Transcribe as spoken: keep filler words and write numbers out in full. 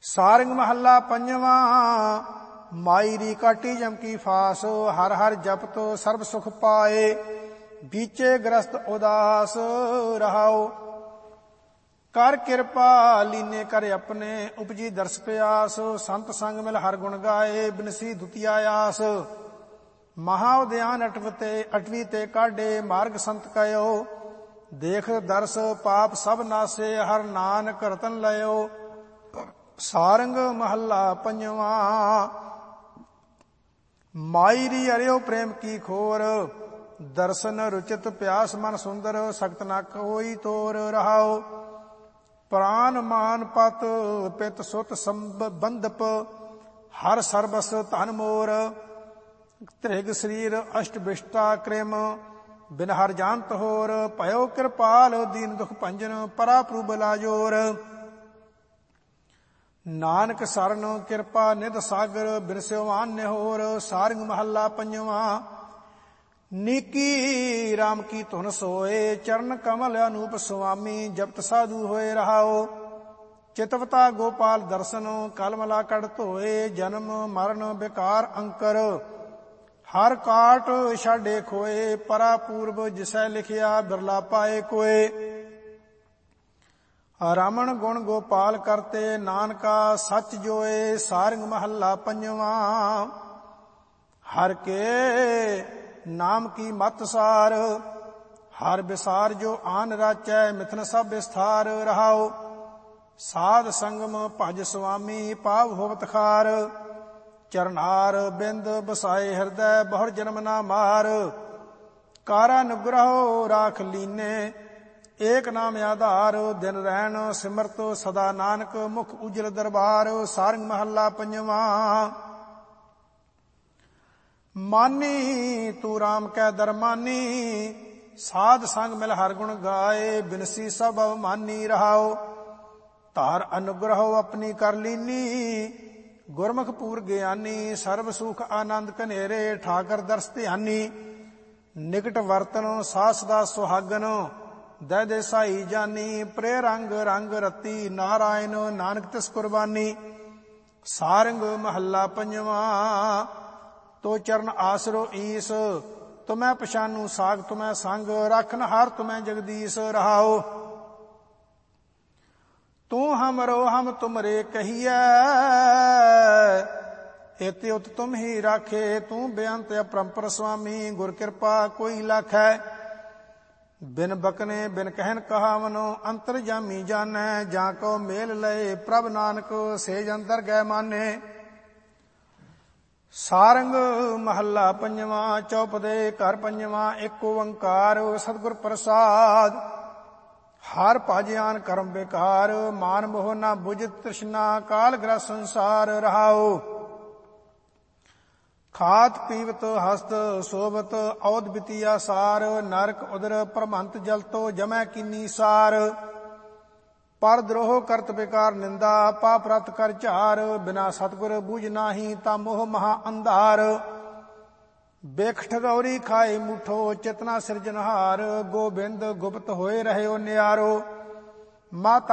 ਸਾਰੰਗ ਮਹੱਲਾ ਪੰਜਵਾਂ। ਮਾਈ ਰੀ ਕਾਟੀ ਜਮ ਕੀ ਫਾਸ, ਹਰ ਹਰ ਜਪਤ ਸਰਬ ਸੁਖ ਪਾਏ। ਬੀਚੇ ਗ੍ਰਸਤ ਉਦਾਸ ਰਹਾਓ, ਕਰ ਕਿਰਪਾ ਲੀਨੇ ਕਰ ਆਪਣੇ। ਉਪਜੀ ਦਰਸ ਪਿਆਸ, ਸੰਤ ਸੰਗ ਮਿਲ ਹਰ ਗੁਣ ਗਾਏ। ਬਿਨਸੀ ਦੁਤੀਆ ਆਸ, ਮਹਾ ਉਦਿਆਨ ਅਟਵਤੇ ਅਟਵੀ ਤੇ ਕਾਢੇ। ਮਾਰਗ ਸੰਤ ਕਯੋ ਦੇਖ ਦਰਸ, ਪਾਪ ਸਭ ਨਾਸੇ। ਹਰ ਨਾਨਕ ਰਤਨ ਲਇਓ। ਸਾਰੰਗ ਮਹੱਲਾ ਪੰਜਵਾਂ। ਮਾਈ ਰੀ ਅਰਿਓ ਪ੍ਰੇਮ ਕੀ ਖੋਰ, ਦਰਸ਼ਨ ਰੁਚਿਤ ਪਿਆਸ ਮਨ ਸੁੰਦਰ। ਸਖਤ ਨ ਕੋਈ ਤੋਰ ਰਹਾਓ, ਪ੍ਰਾਨ ਮਾਨ ਪਤ ਪਿਤ ਸੁਤ ਸੰਬੰਧਪ। ਹਰ ਸਰਬਸ ਧਨ ਮੋਰ, ਤ੍ਰਿਗ ਸਰੀਰ ਅਸ਼ਟ ਬਿਸ਼ਟਾ ਕ੍ਰਿਮ। ਬਿਨ ਹਰ ਜਾਨਤ ਹੋਰ, ਭਇਓ ਕਿਰਪਾਲ ਦੀਨ ਦੁਖ ਭੰਜਨ। ਪਰਾ ਪ੍ਰਭ ਲਾਜੋਰ, ਨਾਨਕ ਸਰਨ ਕਿਰਪਾ ਨਿਧ ਸਾਗਰ। ਬਿਰਸਿਓ ਆਨਿ ਹੋਰ। ਸਾਰੰਗ ਮਹੱਲਾ ਪੰਜਵਾਂ। ਨੀਕੀ ਰਾਮ ਕੀ ਧੁਨ ਸੋਏ, ਚਰਨ ਕਮਲ ਅਨੂਪ ਸੁਆਮੀ। ਜਪਤ ਸਾਧੂ ਹੋਏ ਰਹਾਓ, ਚਿਤਵਤਾ ਗੋਪਾਲ ਦਰਸ਼ਨ। ਕਲਮਲਾ ਕੜ ਧੋਏ, ਜਨਮ ਮਰਨ ਬਿਕਾਰ ਅੰਕਰ। ਹਰ ਕਾਟ ਛਾਡੇ ਖੋਏ, ਪਰਾ ਪੂਰਬ ਜਿਸੈ ਲਿਖਿਆ। ਬਿਰਲਾ ਪਾਏ ਕੋਏ, ਰਾਮਣ ਗੁਣ ਗੋਪਾਲ ਕਰਤੇ। ਨਾਨਕਾ ਸੱਚ ਜੋਏ। ਸਾਰੰਗ ਮਹੱਲਾ ਪੰਜਵਾਂ। ਹਰ ਕੇ ਨਾਮ ਕੀ ਮਤ ਸਾਰ, ਹਰ ਵਿਸਾਰ ਜੋ ਆਨ ਰਾਚੈ। ਮਿਥਨ ਸਭ ਵਿਸਥਾਰ ਰਹਾਓ, ਸਾਧ ਸੰਗਮ ਭਜ ਸੁਆਮੀ। ਪਾਵ ਹੋਵਤ ਖਾਰ, ਚਰਨਾਰ ਬਿੰਦ ਬਸਾਏ ਹਿਰਦੈ। ਬਹੁਰ ਜਨਮ ਨਾ ਮਾਰ, ਕਾਰਾ ਅਨੁਗ੍ਰਹੋ ਰਾਖ ਲੀਨੇ। ਏਕ ਨਾਮ ਆਧਾਰ, ਦਿਨ ਰਹਿਣ ਸਿਮਰਤ ਸਦਾ। ਨਾਨਕ ਮੁਖ ਉਜਲ ਦਰਬਾਰ। ਸਾਰੰਗ ਮਹੱਲਾ ਪੰਜਵਾਂ। ਮਾਨੀ ਤੂੰ ਰਾਮ ਕੈ ਦਰਮਾਨੀ, ਸਾਧ ਸੰਗ ਮਿਲ ਹਰ ਗੁਣ ਗਾਏ। ਬਿਨਸੀ ਸਭ ਅਵਮਾਨੀ ਰਹਾਓ, ਧਾਰ ਅਨੁਗ੍ਰਹੋ ਆਪਣੀ ਕਰ ਲੀਨੀ। ਗੁਰਮੁਖ ਪੂਰ ਗਿਆਨੀ, ਸਰਬ ਸੁਖ ਆਨੰਦ ਕਨੇਰੇ। ਠਾਕਰ ਦਰਸ ਧਿਆਨੀ, ਨਿਕਟ ਵਰਤਨ ਸਾਸ ਦਾ ਸੁਹਾਗਨ। ਦੈ ਦੇ ਸਾਈ ਜਾਨੀ, ਪ੍ਰੇ ਰੰਗ ਰੰਗ ਰਤੀ। ਨਾਰਾਇਣ ਨਾਨਕ ਤਿਸ ਕੁਰਬਾਨੀ। ਸਾਰੰਗ ਮਹੱਲਾ ਪੰਜਵਾਂ। ਤੋ ਚਰਨ ਆਸਰੋ ਈਸ, ਤੁਮੈ ਪਛਾਨੂ ਸਾਗ ਤੁਮੈ ਸੰਗ। ਰੱਖਨ ਹਾਰ ਤੁਮੈ ਜਗਦੀਸ਼ ਰਹਾਓ, ਤੂੰ ਹਮਰੋ ਹਮ ਤੁਮਰੇ ਕਹੀਐ। ਏਤੇ ਉਤ ਤੁਮ ਹੀ ਰਾਖੇ, ਤੂੰ ਬੇਅੰਤ ਅਪਰੰਪਰ ਸੁਆਮੀ। ਗੁਰ ਕਿਰਪਾ ਕੋਈ ਲਾਖੈ, ਬਿਨ ਬਕਨੇ ਬਿਨ ਕਹਿਨ ਕਹਾਵਨੋ। ਅੰਤਰ ਜਾਮੀ ਜਾਨੈ, ਜਾਂ ਕੋ ਮੇਲ ਲਏ। ਪ੍ਰਭ ਨਾਨਕ ਸੇ ਜਨ ਦਰਗਹਿ ਮਾਨੇ। ਸਾਰੰਗ ਮਹੱਲਾ ਪੰਜਵਾਂ। ਚੌਪਦੇ ਘਰ ਪੰਜਵਾਂ। ਇੱਕ ਓੰਕਾਰ ਸਤਿਗੁਰ ਪ੍ਰਸਾਦ। ਹਰ ਭਜ ਆਨ ਕਰਮ ਬੇਕਾਰ, ਮਾਨ ਮੋਹ ਨਾ ਬੁਝਤ ਤ੍ਰਿਸ਼ਨਾ। ਕਾਲ ਗ੍ਰਸ ਸੰਸਾਰ ਰਹਾਓ, ਖਾਤ ਪੀਵਤ ਹਸਤ ਸੋਵਤ। ਔਦ ਬਿਤੀਆ ਸਾਰ, ਨਰਕ ਉਦਰ ਭਰਮੰਤ ਜਲ ਤੋ। ਜਮੈ ਕੀਨੀ ਸਾਰ, ਪਰ ਦਰੋਹ ਕਰਤ ਬੇਕਾਰ ਨਿੰਦਾ। ਪਾਪ ਰਤ ਕਰ ਝਾਰ, ਬਿਨਾ ਸਤਿਗੁਰ ਬੂਝ ਨਾਹੀ। ਤਾ ਮੋਹ ਮਹਾ ਅੰਧਾਰ, ਬੇਖ ਠਗੌਰੀ ਖਾਏ ਮੂਠੋ। ਚਿਤਨਾ ਸਿਰਜਨਹਾਰ, ਗੋਬਿੰਦ ਗੁਪਤ ਹੋਏ ਰਹਿਓ ਨਿਆਰੋ। ਮਾਤਾ